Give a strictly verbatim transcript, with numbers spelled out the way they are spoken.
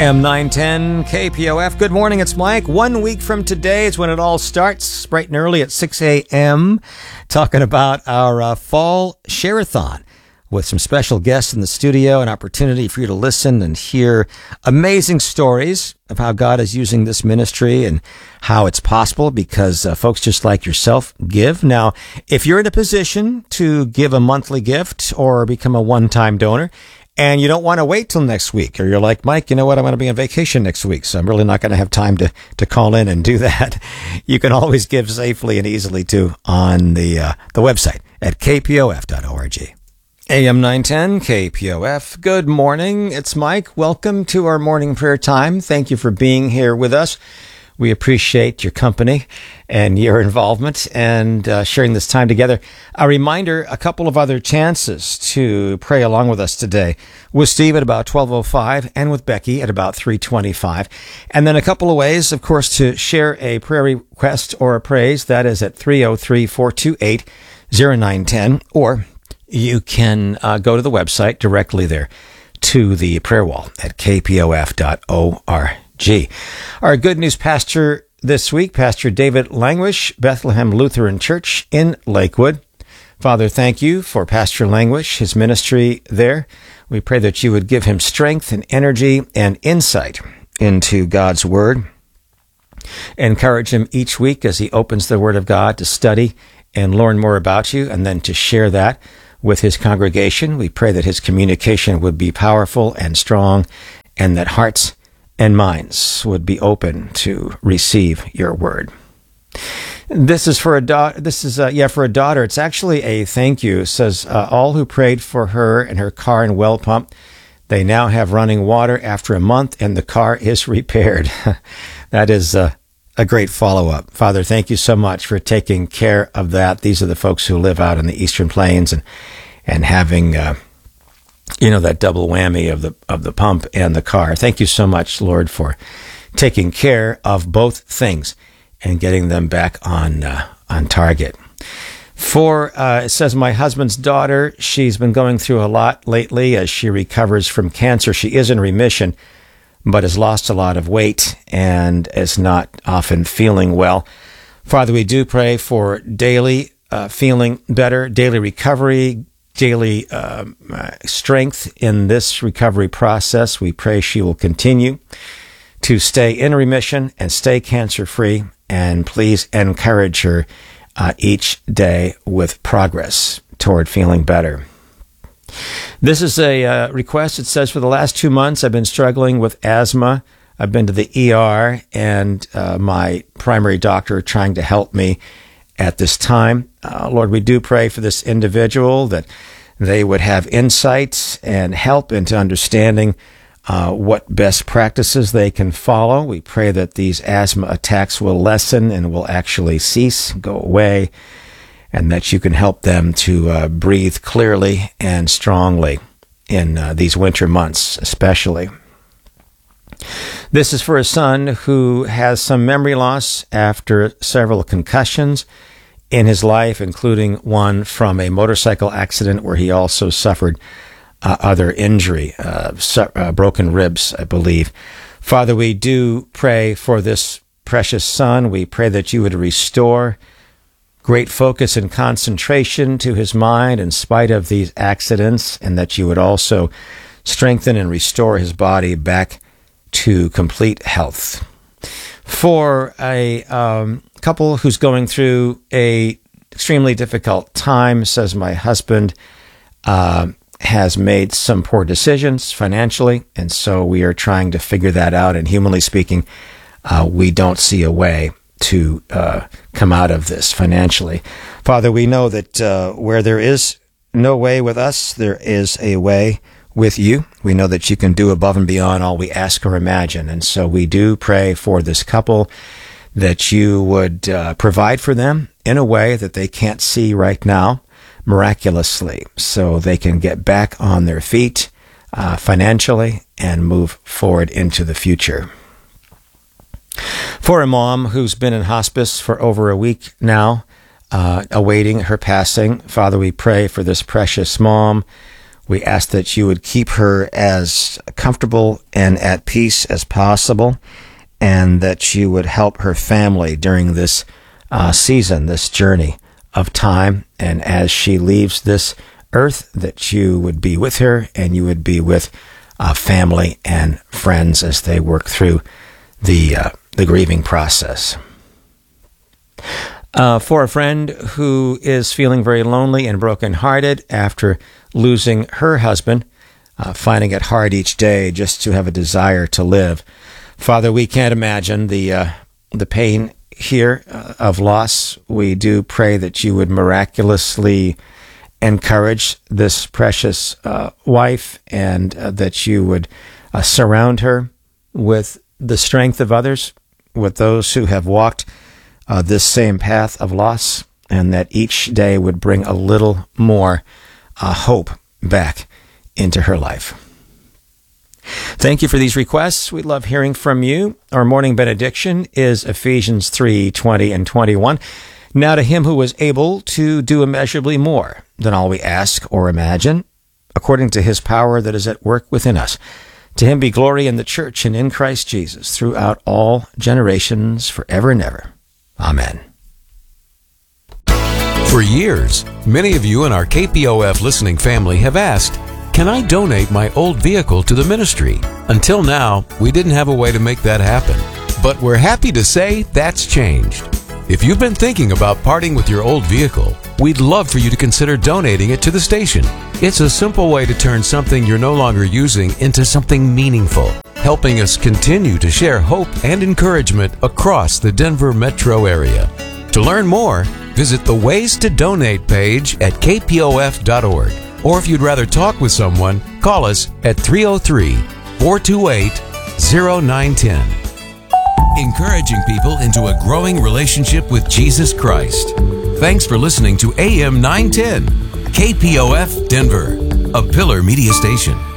M nine ten K P O F. Good morning, it's Mike. One week from today is when it all starts, bright and early at six a.m., talking about our uh, fall share-a-thon with some special guests in the studio, an opportunity for you to listen and hear amazing stories of how God is using this ministry and how it's possible because uh, folks just like yourself give. Now, if you're in a position to give a monthly gift or become a one-time donor, and you don't want to wait till next week, or you're like, Mike, you know what, I'm going to be on vacation next week, so I'm really not going to have time to, to call in and do that. You can always give safely and easily, too, on the uh, the website at k p o f dot org. A M nine ten K P O F. Good morning. It's Mike. Welcome to our morning prayer time. Thank you for being here with us. We appreciate your company and your involvement and uh, sharing this time together. A reminder, a couple of other chances to pray along with us today. With Steve at about twelve oh five and with Becky at about three twenty-five. And then a couple of ways, of course, to share a prayer request or a praise. That is at three oh three, four two eight, oh nine one oh, or you can uh, go to the website directly there to the prayer wall at k p o f dot org. Our good news pastor this week, Pastor David Languish, Bethlehem Lutheran Church in Lakewood. Father, thank you for Pastor Languish, his ministry there. We pray that you would give him strength and energy and insight into God's Word. Encourage him each week as he opens the Word of God to study and learn more about you and then to share that with his congregation. We pray that his communication would be powerful and strong and that hearts and minds would be open to receive your word. This is for a daughter. This is uh, yeah for a daughter. It's actually a thank you. It says uh, all who prayed for her and her car and well pump, they now have running water after a month, and the car is repaired. That is uh, a great follow up. Father, thank you so much for taking care of that. These are the folks who live out in the Eastern Plains and and having. Uh, You know, that double whammy of the of the pump and the car. Thank you so much, Lord, for taking care of both things and getting them back on uh, on target. For, uh, it says, my husband's daughter, she's been going through a lot lately as she recovers from cancer. She is in remission, but has lost a lot of weight and is not often feeling well. Father, we do pray for daily uh, feeling better, daily recovery, daily uh, strength in this recovery process. We pray she will continue to stay in remission and stay cancer-free, and please encourage her uh, each day with progress toward feeling better. This is a uh, request. It says, for the last two months, I've been struggling with asthma. I've been to the E R and uh, my primary doctor trying to help me at this time. Uh, Lord, we do pray for this individual that they would have insights and help into understanding uh, what best practices they can follow. We pray that these asthma attacks will lessen and will actually cease, go away, and that you can help them to uh, breathe clearly and strongly in uh, these winter months, especially. This is for a son who has some memory loss after several concussions in his life, including one from a motorcycle accident where he also suffered uh, other injury, uh, su- uh, broken ribs, I believe. Father, we do pray for this precious son. We pray that you would restore great focus and concentration to his mind in spite of these accidents, and that you would also strengthen and restore his body back to complete health. For a um, couple who's going through a extremely difficult time, says my husband uh, has made some poor decisions financially, and so we are trying to figure that out. And humanly speaking, uh, we don't see a way to uh, come out of this financially. Father, we know that uh, where there is no way with us, there is a way with you. We know that you can do above and beyond all we ask or imagine. And so we do pray for this couple that you would uh, provide for them in a way that they can't see right now, miraculously, so they can get back on their feet uh, financially and move forward into the future. For a mom who's been in hospice for over a week now, uh, awaiting her passing, Father, we pray for this precious mom. We ask that you would keep her as comfortable and at peace as possible, and that you would help her family during this uh, season, this journey of time. And as she leaves this earth, that you would be with her and you would be with uh, family and friends as they work through the uh, the grieving process. Uh, for a friend who is feeling very lonely and brokenhearted after losing her husband, uh, finding it hard each day just to have a desire to live. Father, we can't imagine the uh, the pain here uh, of loss. We do pray that you would miraculously encourage this precious uh, wife, and uh, that you would uh, surround her with the strength of others, with those who have walked uh, this same path of loss, and that each day would bring a little more uh, hope back into her life. Thank you for these requests. We love hearing from you. Our morning benediction is Ephesians three twenty and twenty-one. Now to him who was able to do immeasurably more than all we ask or imagine, according to his power that is at work within us. To him be glory in the church and in Christ Jesus throughout all generations, forever and ever. Amen. For years, many of you in our K P O F listening family have asked, can I donate my old vehicle to the ministry? Until now, we didn't have a way to make that happen. But we're happy to say that's changed. If you've been thinking about parting with your old vehicle, we'd love for you to consider donating it to the station. It's a simple way to turn something you're no longer using into something meaningful, helping us continue to share hope and encouragement across the Denver metro area. To learn more, visit the Ways to Donate page at k p o f dot org. Or if you'd rather talk with someone, call us at three oh three, four two eight, oh nine one oh. Encouraging people into a growing relationship with Jesus Christ. Thanks for listening to A M nine ten, K P O F Denver, a Pillar Media station.